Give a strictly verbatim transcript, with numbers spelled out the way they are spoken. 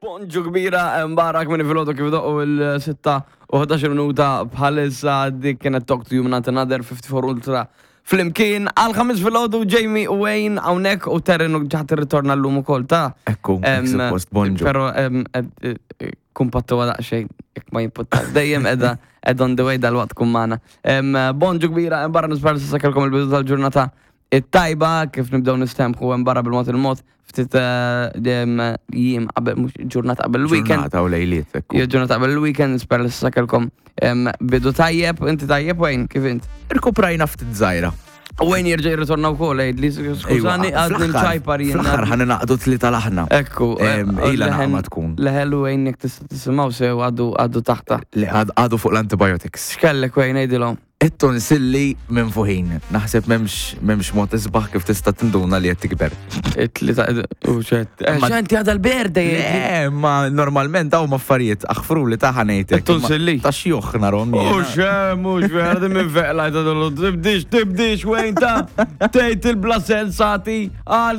Ponġu kbira mbarak minn filotu kif doqqu il-sitta u ħdax minuta bħalissa dik kienet Talk to You minn Another fifty-four Ultra flimkien għal-ħamis filotu Jamie u Wayne hawnhekk u Terren u ġaħt irritorna llum ukoll ta' Ekku, suppost bonġu. Però kumpattu għadaq xejn jekk ma jimputtat dejjem edha ed on the way dal-waqt kum magħna. Bonġu kbira barra nisbar sakelkom il-bidu tal-ġurnata it-tajba kif nibdew nistemħu hemm barra bil-mod il-mod ftit jiem qabel mhux ġurnata qabel il-weekend. Ġurnata u lejliet ekku. Jew ġurnata qabel il-weekend nisper li sakelkom bidu tajjeb, inti tajjeb Wayne kif int? Irkuprajna ftit żgħira. Wayne jerġa' jirritorna wkoll għid li skużani għadni nċajpar jien. Fl-aħħar ħan naqdu tlieta laħna. Ekku. Ila naqma tkun. Leħel Wayne jekk tista' tisimgħu sew għadu għadu taħta. Għadu fuq l-antibiotics. X'kellek Wayne ngħidilhom? it-tonsilli minn fuħin. Naħseb memx memx mod isbaħ kif tista' tinduna li qed tikber. It-tlieta u xed. X'inti għadha l-berde. Le, ma normalment daw affarijiet aħfru li ta' ħanejtek. It-tonsilli. Ta' xjuħ narhom. Mhux mhux vera minn veqla tibdix tibdix Wayne ta' tgħid il-bla sensati għal